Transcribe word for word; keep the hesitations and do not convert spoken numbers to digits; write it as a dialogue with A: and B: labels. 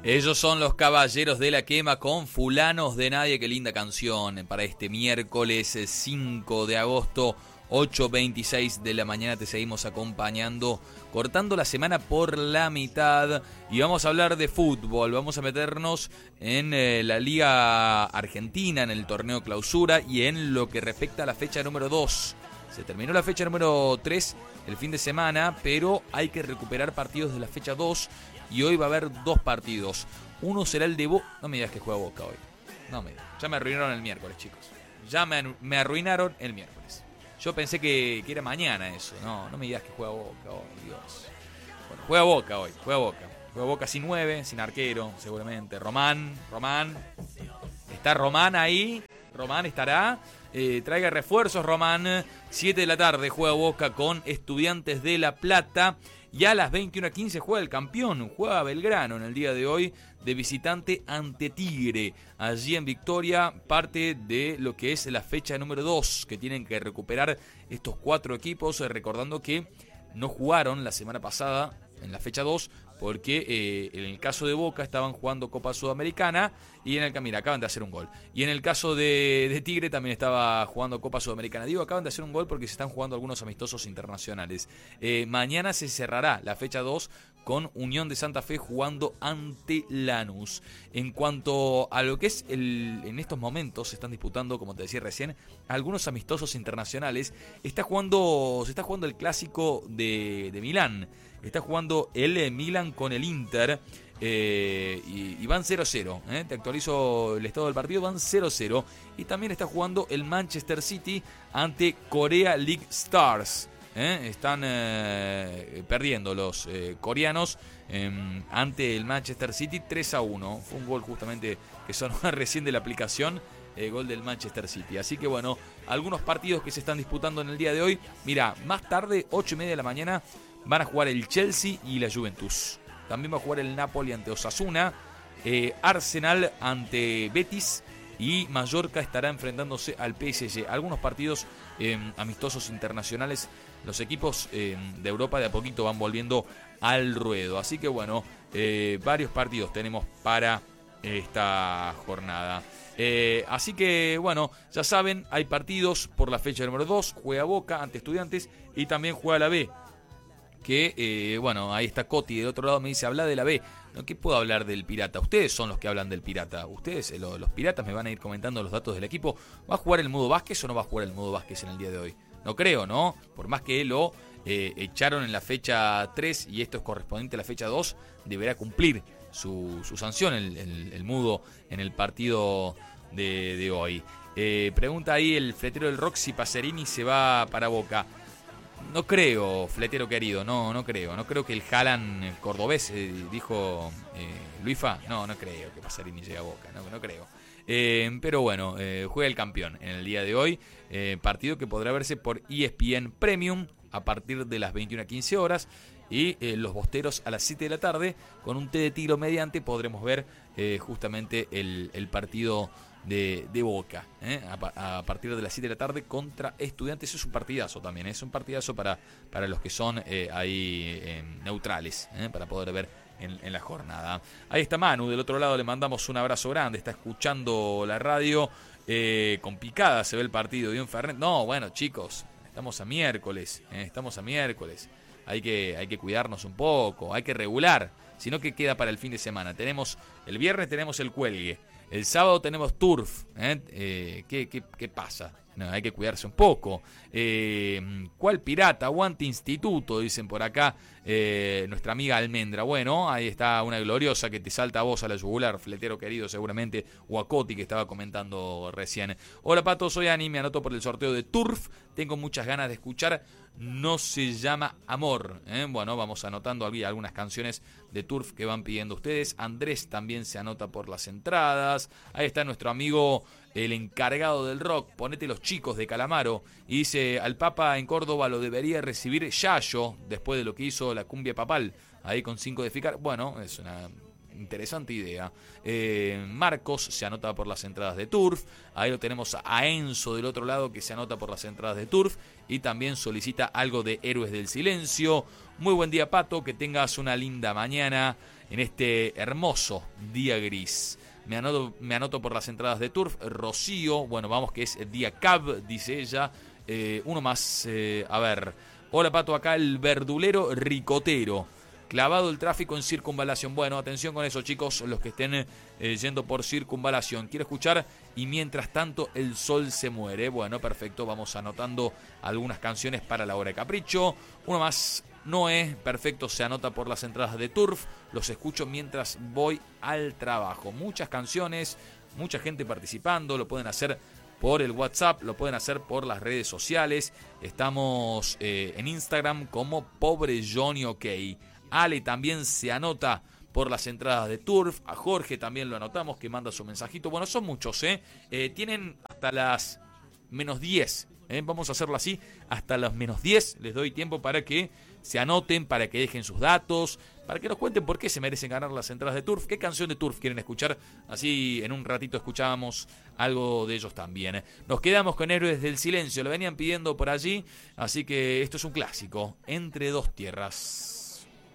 A: Ellos son los Caballeros de la Quema con Fulanos de Nadie. Qué linda canción para este miércoles cinco de agosto, ocho veintiséis de la mañana. Te seguimos acompañando, cortando la semana por la mitad. Y vamos a hablar de fútbol. Vamos a meternos en eh, la Liga Argentina, en el torneo Clausura y en lo que respecta a la fecha número dos. Se terminó la fecha número tres el fin de semana, pero hay que recuperar partidos de la fecha dos. Y hoy va a haber dos partidos. Uno será el de Boca. No me digas que juega Boca hoy. No me digas. Ya me arruinaron el miércoles, chicos. Ya me, me arruinaron el miércoles. Yo pensé que, que era mañana eso. No, no me digas que juega Boca. Oh, Dios. Bueno, juega Boca hoy. Juega Boca. Juega Boca sin nueve, sin arquero, seguramente. Román, Román. Está Román ahí. Román estará. Eh, traiga refuerzos, Román. siete de la tarde juega Boca con Estudiantes de La Plata. Y a las veintiuna quince juega el campeón, juega Belgrano en el día de hoy de visitante ante Tigre. Allí en Victoria, parte de lo que es la fecha número dos, que tienen que recuperar estos cuatro equipos, recordando que no jugaron la semana pasada en la fecha dos, porque eh, en el caso de Boca estaban jugando Copa Sudamericana y en el mira, acaban de hacer un gol. Y en el caso de, de Tigre también estaba jugando Copa Sudamericana. Digo, acaban de hacer un gol porque se están jugando algunos amistosos internacionales. Eh, mañana se cerrará la fecha dos con Unión de Santa Fe jugando ante Lanús. En cuanto a lo que es el, en estos momentos se están disputando, como te decía recién, algunos amistosos internacionales. Está jugando, se está jugando el clásico de, de Milán. Está jugando el Milan con el Inter eh, y, y van cero cero. ¿eh? Te actualizo el estado del partido, van cero cero. Y también está jugando el Manchester City ante Korea League Stars. ¿eh? Están eh, perdiendo los eh, coreanos eh, ante el Manchester City tres a uno. Fue un gol justamente que sonó recién de la aplicación. Eh, gol del Manchester City. Así que bueno, algunos partidos que se están disputando en el día de hoy. Mira, más tarde, ocho y media de la mañana, van a jugar el Chelsea y la Juventus. También va a jugar el Napoli ante Osasuna, eh, Arsenal ante Betis y Mallorca estará enfrentándose al P S G. Algunos partidos eh, amistosos internacionales. Los equipos eh, de Europa de a poquito van volviendo al ruedo. Así que bueno, eh, varios partidos tenemos para esta jornada. Eh, así que bueno, ya saben, hay partidos por la fecha número dos. Juega Boca ante Estudiantes y también juega la B. Que, eh, bueno, ahí está Coti del otro lado, me dice, habla de la B. ¿No? ¿Qué puedo hablar del Pirata? Ustedes son los que hablan del Pirata. Ustedes, eh, lo, los Piratas, me van a ir comentando los datos del equipo. ¿Va a jugar el modo Vázquez o no va a jugar el modo Vázquez en el día de hoy? No creo, ¿no? Por más que lo eh, echaron en la fecha tres y esto es correspondiente a la fecha dos, deberá cumplir su, su sanción, el, el, el mudo, en el partido de, de hoy. Eh, pregunta ahí el fletero del rock si Pacerini se va para Boca. No creo, fletero querido, no, no creo. No creo que el Haaland cordobés, eh, dijo eh, Luifa, no, no creo que Pacerini llegue a Boca, no, no creo. Eh, pero bueno, eh, juega el campeón en el día de hoy, eh, partido que podrá verse por E S P N Premium a partir de las veintiuna quince horas y eh, los bosteros a las siete de la tarde con un té de tiro mediante podremos ver eh, justamente el, el partido De, de Boca, ¿eh? a, a partir de las siete de la tarde contra Estudiantes. Es un partidazo también, ¿eh? es un partidazo para, para los que son eh, ahí eh, neutrales, ¿eh? para poder ver en, en la jornada. Ahí está Manu, del otro lado le mandamos un abrazo grande, está escuchando la radio, eh, con picada se ve el partido de un Fernet. No, bueno chicos, estamos a miércoles, ¿eh? estamos a miércoles, hay que, hay que cuidarnos un poco, hay que regular, sino que queda para el fin de semana. Tenemos el viernes tenemos el cuelgue. El sábado tenemos turf. ¿eh? Eh, ¿qué, qué, ¿Qué pasa? No, hay que cuidarse un poco. Eh, ¿Cuál pirata? Aguante Instituto, dicen por acá eh, nuestra amiga Almendra. Bueno, ahí está una gloriosa que te salta a vos a la yugular, fletero querido seguramente, o a Coti que estaba comentando recién. Hola Pato, soy Ani, me anoto por el sorteo de turf. Tengo muchas ganas de escuchar No se llama Amor. ¿eh? Bueno, vamos anotando aquí algunas canciones de turf que van pidiendo ustedes. Andrés también se anota por las entradas. Ahí está nuestro amigo el encargado del rock, ponete los chicos de Calamaro, y dice, al Papa en Córdoba lo debería recibir Yayo, después de lo que hizo la cumbia papal, ahí con cinco de Ficar. Bueno, es una interesante idea. eh, Marcos se anota por las entradas de Turf. Ahí lo tenemos a Enzo del otro lado que se anota por las entradas de Turf y también solicita algo de Héroes del Silencio. Muy buen día Pato, que tengas una linda mañana. en este hermoso día gris. Me anoto, me anoto por las entradas de Turf. Rocío, bueno, vamos que es día cab, dice ella. Eh, uno más, eh, a ver. Hola Pato, acá el verdulero ricotero. Clavado el tráfico en Circunvalación. Bueno, atención con eso, chicos, los que estén eh, yendo por Circunvalación. Quiero escuchar Y mientras tanto el sol se muere. Bueno, perfecto, vamos anotando algunas canciones para la hora de capricho. Uno más, Noé, perfecto, se anota por las entradas de Turf. Los escucho mientras voy al trabajo. Muchas canciones, mucha gente participando, lo pueden hacer por el WhatsApp, lo pueden hacer por las redes sociales. Estamos eh, en Instagram como Pobre Johnny OK. Ale también se anota por las entradas de Turf. A Jorge también lo anotamos, que manda su mensajito. Bueno, son muchos, ¿eh? eh tienen hasta las menos diez. ¿eh? Vamos a hacerlo así. Hasta las menos diez les doy tiempo para que se anoten, para que dejen sus datos, para que nos cuenten por qué se merecen ganar las entradas de Turf. ¿Qué canción de Turf quieren escuchar? Así en un ratito escuchábamos algo de ellos también. ¿eh? Nos quedamos con Héroes del Silencio. Lo venían pidiendo por allí. Así que esto es un clásico. Entre dos tierras.